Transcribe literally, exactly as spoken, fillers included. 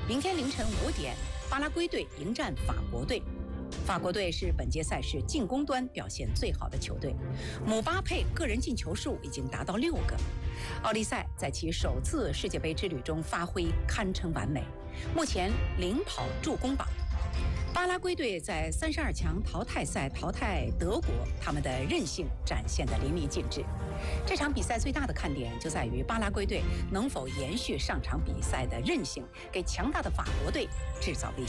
明天凌晨五点，巴拉圭队迎战法国队。法国队是本届赛事进攻端表现最好的球队，姆巴佩个人进球数已经达到六个。奥利赛在其首次世界杯之旅中发挥堪称完美，目前领跑助攻榜。巴拉圭队在三十二强淘汰赛淘汰德国，他们的韧性展现得淋漓尽致。这场比赛最大的看点就在于巴拉圭队能否延续上场比赛的韧性，给强大的法国队制造威胁。